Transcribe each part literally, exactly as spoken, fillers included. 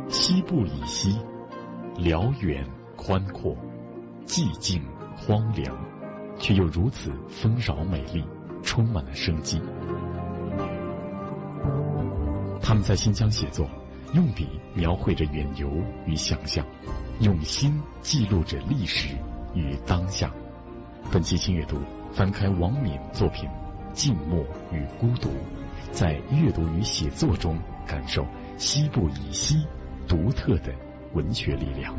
西部以西，辽远宽阔，寂静荒凉，却又如此丰饶美丽，充满了生机。他们在新疆写作，用笔描绘着远游与想象，用心记录着历史与当下。本期轻阅读，翻开王敏作品《静默与孤独》，在阅读与写作中感受西部以西独特的文学力量。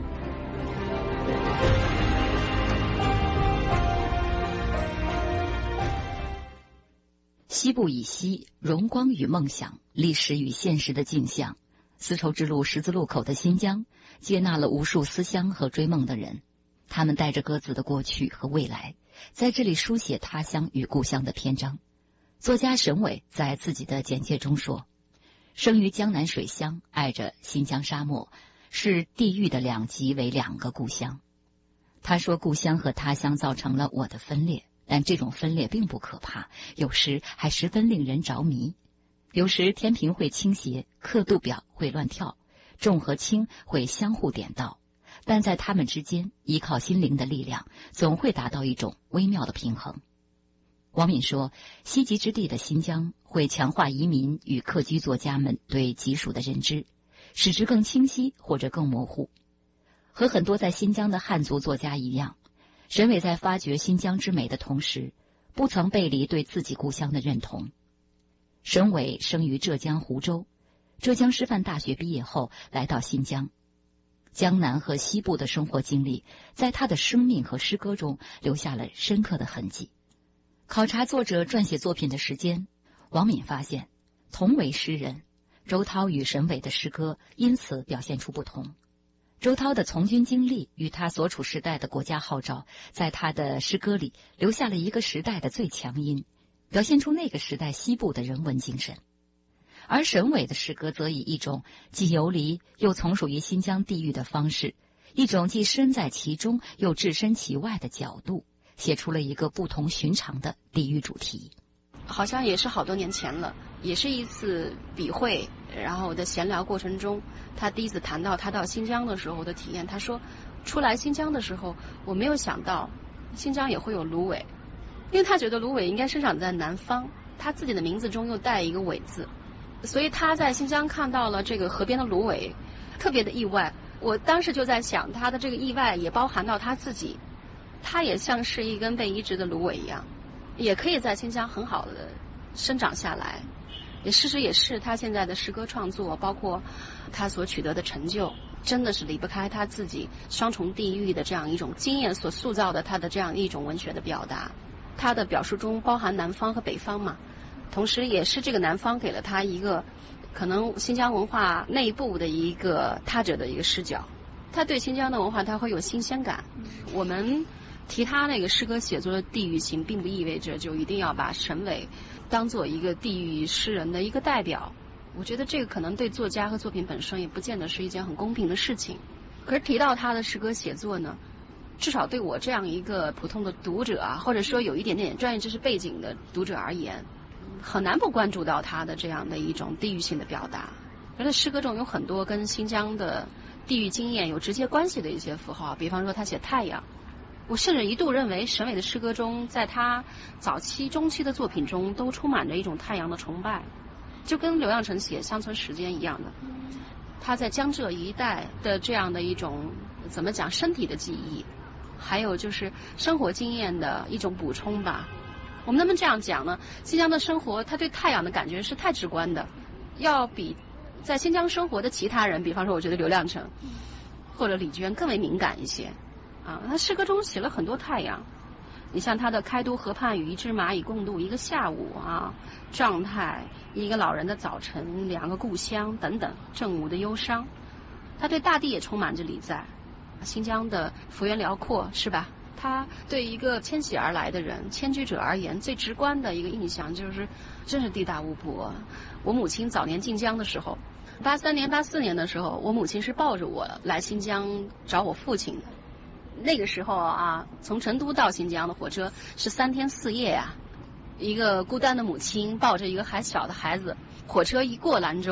西部以西，荣光与梦想，历史与现实的镜像。丝绸之路十字路口的新疆，接纳了无数思乡和追梦的人，他们带着各自的过去和未来，在这里书写他乡与故乡的篇章。作家沈伟在自己的简介中说，生于江南水乡，爱着新疆沙漠，视地域的两极为两个故乡。他说，故乡和他乡造成了我的分裂，但这种分裂并不可怕，有时还十分令人着迷。有时天平会倾斜，刻度表会乱跳，重和轻会相互点到，但在它们之间，依靠心灵的力量，总会达到一种微妙的平衡。王敏说，西极之地的新疆会强化移民与客居作家们对极属的认知，使之更清晰或者更模糊。和很多在新疆的汉族作家一样，沈伟在发掘新疆之美的同时，不曾背离对自己故乡的认同。沈伟生于浙江湖州，浙江师范大学毕业后来到新疆。江南和西部的生活经历，在他的生命和诗歌中留下了深刻的痕迹。考察作者撰写作品的时间，王敏发现，同为诗人，周涛与沈伟的诗歌因此表现出不同。周涛的从军经历与他所处时代的国家号召，在他的诗歌里留下了一个时代的最强音，表现出那个时代西部的人文精神。而沈伟的诗歌则以一种既游离又从属于新疆地域的方式，一种既身在其中又置身其外的角度，写出了一个不同寻常的地域主题。 好像也是好多年前了，也是一次笔会，然后的闲聊过程中，他第一次谈到他到新疆的时候的体验。他说，出来新疆的时候，我没有想到新疆也会有芦苇，因为他觉得芦苇应该生长在南方，他自己的名字中又带一个苇字，所以他在新疆看到了这个河边的芦苇，特别的意外。我当时就在想，他的这个意外也包含到他自己，他也像是一根被移植的芦苇一样，也可以在新疆很好的生长下来。也事实也是，他现在的诗歌创作，包括他所取得的成就，真的是离不开他自己双重地域的这样一种经验所塑造的他的这样一种文学的表达。他的表述中包含南方和北方嘛，同时也是这个南方给了他一个可能新疆文化内部的一个他者的一个视角。他对新疆的文化他会有新鲜感。我们提他那个诗歌写作的地域性，并不意味着就一定要把沈伟当做一个地域诗人的一个代表。我觉得这个可能对作家和作品本身也不见得是一件很公平的事情。可是提到他的诗歌写作呢，至少对我这样一个普通的读者啊，或者说有一点点专业知识背景的读者而言，很难不关注到他的这样的一种地域性的表达。而在诗歌中有很多跟新疆的地域经验有直接关系的一些符号，比方说他写太阳。我甚至一度认为沈伟的诗歌中，在他早期中期的作品中都充满着一种太阳的崇拜，就跟刘亮程写乡村时间一样的。他在江浙一带的这样的一种怎么讲身体的记忆，还有就是生活经验的一种补充吧。我们能不能这样讲呢？新疆的生活他对太阳的感觉是太直观的，要比在新疆生活的其他人，比方说我觉得刘亮程或者李娟更为敏感一些啊。他诗歌中写了很多太阳，你像他的开都河畔与一只蚂蚁共度一个下午啊，状态，一个老人的早晨，两个故乡等等，正午的忧伤。他对大地也充满着礼在。新疆的幅员辽阔是吧，他对一个迁徙而来的人迁居者而言，最直观的一个印象就是真是地大物博。我母亲早年进疆的时候，八三年八四年的时候，我母亲是抱着我来新疆找我父亲的。那个时候啊，从成都到新疆的火车是三天四夜啊，一个孤单的母亲抱着一个还小的孩子，火车一过兰州，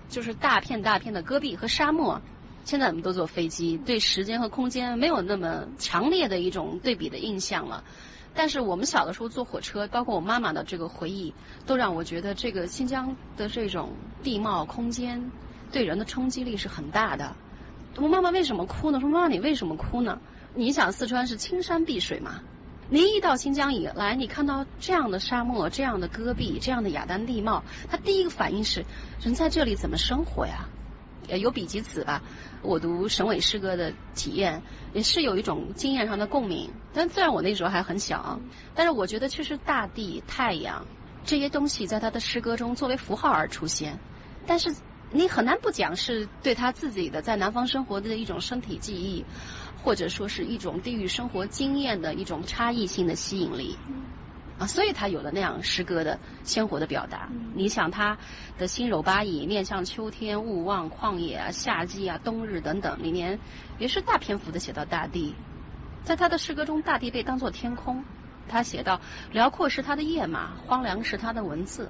就是大片大片的戈壁和沙漠。现在我们都坐飞机，对时间和空间没有那么强烈的一种对比的印象了。但是我们小的时候坐火车，包括我妈妈的这个回忆，都让我觉得这个新疆的这种地貌空间对人的冲击力是很大的。我妈妈为什么哭呢？说妈妈你为什么哭呢？你想四川是青山碧水嘛，你一到新疆以来，你看到这样的沙漠、这样的戈壁、这样的雅丹地貌，他第一个反应是人在这里怎么生活呀？有比及此吧，我读省委诗歌的体验也是有一种经验上的共鸣。但虽然我那时候还很小，但是我觉得确实大地、太阳这些东西在他的诗歌中作为符号而出现，但是你很难不讲是对他自己的在南方生活的一种身体记忆，或者说是一种地域生活经验的一种差异性的吸引力啊，所以他有了那样诗歌的鲜活的表达。嗯、你想他的心柔八倚、面向秋天、勿忘旷野啊、夏季啊、冬日等等里面，也是大篇幅的写到大地。在他的诗歌中，大地被当作天空。他写到辽阔是他的页码，荒凉是他的文字。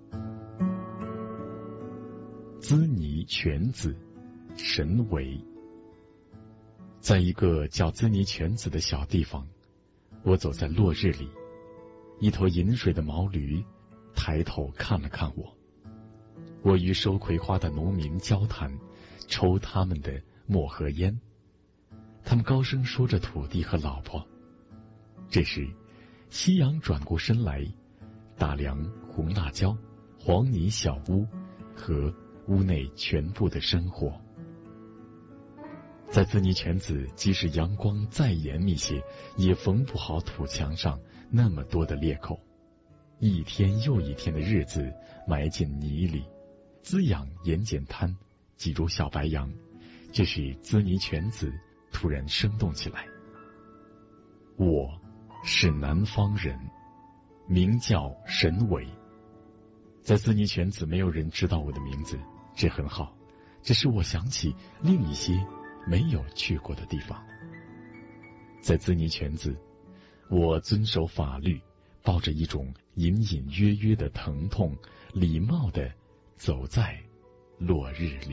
兹尼犬子，神为。在一个叫兹尼犬子的小地方，我走在落日里，一头饮水的毛驴抬头看了看我。我与收葵花的农民交谈，抽他们的墨盒烟。他们高声说着土地和老婆。这时，夕阳转过身来，打量红辣椒、黄泥小屋和屋内全部的生活。在兹尼犬子，即使阳光再严密些，也缝不好土墙上那么多的裂口。一天又一天的日子埋进泥里，滋养盐碱滩，几株小白杨。这时兹尼犬子突然生动起来。我是南方人，名叫沈伟。在兹尼犬子没有人知道我的名字，这很好，这使我想起另一些没有去过的地方。在兹尼犬子，我遵守法律，抱着一种隐隐约约的疼痛，礼貌地走在落日里。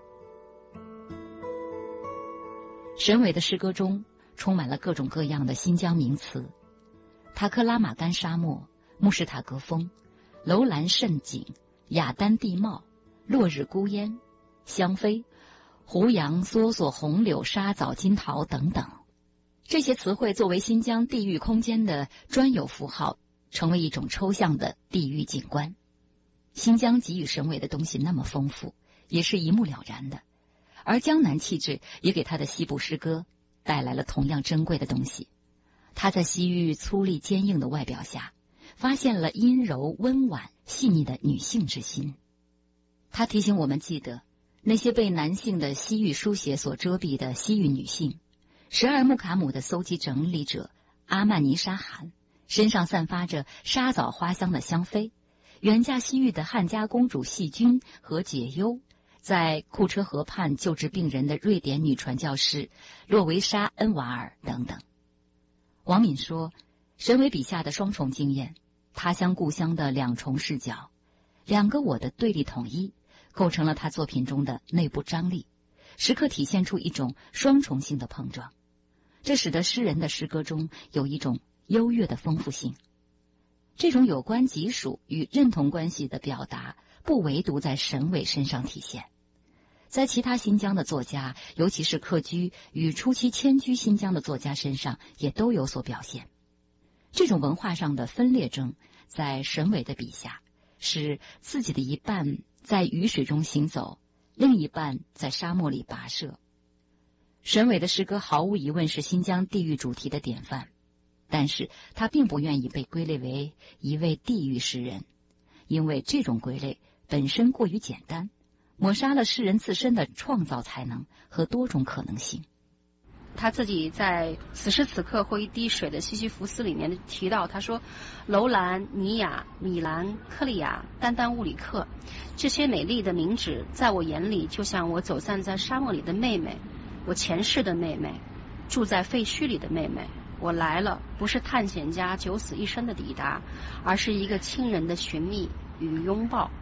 沈伟的诗歌中充满了各种各样的新疆名词：塔克拉玛干沙漠、穆什塔格峰、楼兰胜景、雅丹地貌、落日孤烟、香妃、胡杨、梭梭、红柳、沙枣、金桃等等。这些词汇作为新疆地域空间的专有符号，成为一种抽象的地域景观。新疆给予沈伟的东西那么丰富，也是一目了然的。而江南气质也给他的西部诗歌带来了同样珍贵的东西。他在西域粗粝坚硬的外表下，发现了阴柔温婉细腻的女性之心。他提醒我们记得那些被男性的西域书写所遮蔽的西域女性。十二木卡姆的搜集整理者阿曼尼沙汗身上散发着沙枣花香的香妃，远嫁西域的汉家公主细君和解忧，在库车河畔救治病人的瑞典女传教士洛维莎恩瓦尔等等。王敏说，沈伟笔下的双重经验，他乡故乡的两重视角，两个我的对立统一，构成了他作品中的内部张力，时刻体现出一种双重性的碰撞。这使得诗人的诗歌中有一种优越的丰富性。这种有关己属与认同关系的表达，不唯独在沈伟身上体现，在其他新疆的作家，尤其是客居与初期迁居新疆的作家身上也都有所表现。这种文化上的分裂症，在沈伟的笔下，是自己的一半在雨水中行走，另一半在沙漠里跋涉。沈伟的诗歌毫无疑问是新疆地域主题的典范，但是他并不愿意被归类为一位地域诗人，因为这种归类本身过于简单，抹杀了诗人自身的创造才能和多种可能性。 他自己在《此时此刻或一滴水的西西弗斯》里面提到，他说楼兰、尼雅、米兰、克里亚、丹丹乌里克，这些美丽的名址在我眼里就像我走散在沙漠里的妹妹，我前世的妹妹，住在废墟里的妹妹。我来了，不是探险家九死一生的抵达，而是一个亲人的寻觅与拥抱。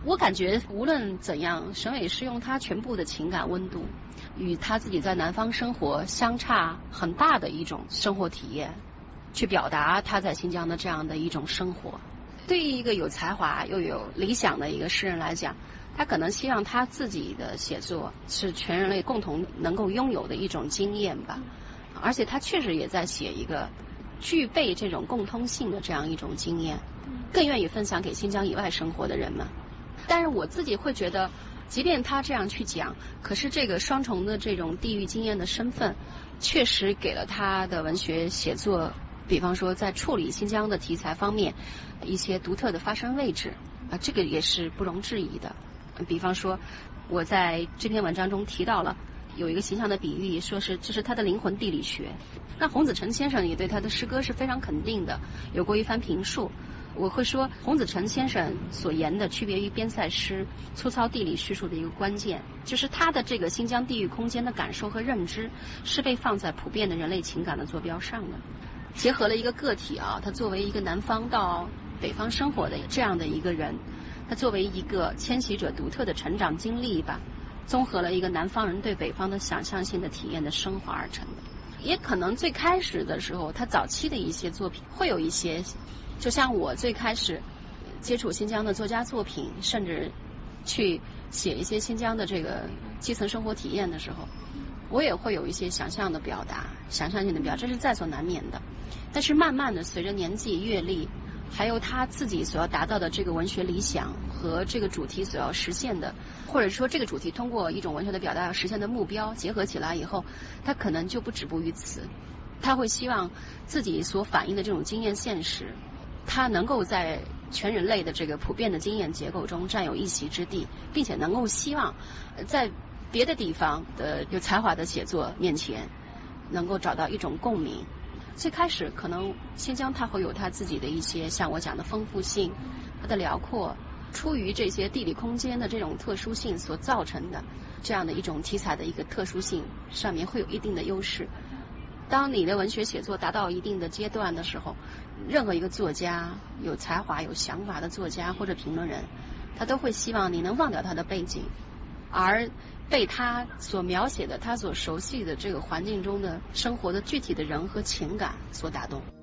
我感觉无论怎样，沈伟是用他全部的情感温度，与他自己在南方生活相差很大的一种生活体验，去表达他在新疆的这样的一种生活。对于一个有才华又有理想的一个诗人来讲，他可能希望他自己的写作是全人类共同能够拥有的一种经验吧，而且他确实也在写一个具备这种共通性的这样一种经验，更愿意分享给新疆以外生活的人们。但是我自己会觉得，即便他这样去讲，可是这个双重的这种地域经验的身份，确实给了他的文学写作，比方说在处理新疆的题材方面一些独特的发声位置啊，这个也是不容置疑的。比方说我在这篇文章中提到了有一个形象的比喻，说是这是他的灵魂地理学。那洪子辰先生也对他的诗歌是非常肯定的，有过一番评述。我会说洪子辰先生所言的区别于边塞诗粗糙地理叙述的一个关键，就是他的这个新疆地域空间的感受和认知是被放在普遍的人类情感的坐标上的，结合了一个个体啊，他作为一个南方到北方生活的这样的一个人，他作为一个迁徙者独特的成长经历吧，综合了一个南方人对北方的想象性的体验的升华而成的。也可能最开始的时候，他早期的一些作品会有一些，就像我最开始接触新疆的作家作品，甚至去写一些新疆的这个基层生活体验的时候，我也会有一些想象的表达，想象性的表达，这是在所难免的。但是慢慢的随着年纪阅历，还有他自己所要达到的这个文学理想和这个主题所要实现的，或者说这个主题通过一种文学的表达要实现的目标结合起来以后，他可能就不止步于此，他会希望自己所反映的这种经验现实，他能够在全人类的这个普遍的经验结构中占有一席之地，并且能够希望在别的地方的有才华的写作面前能够找到一种共鸣。最开始可能新疆它会有它自己的一些像我讲的丰富性，它的辽阔，出于这些地理空间的这种特殊性所造成的这样的一种题材的一个特殊性上面会有一定的优势。当你的文学写作达到一定的阶段的时候，任何一个作家，有才华有想法的作家或者评论人，他都会希望你能忘掉他的背景，而被他所描写的他所熟悉的这个环境中的生活的具体的人和情感所打动。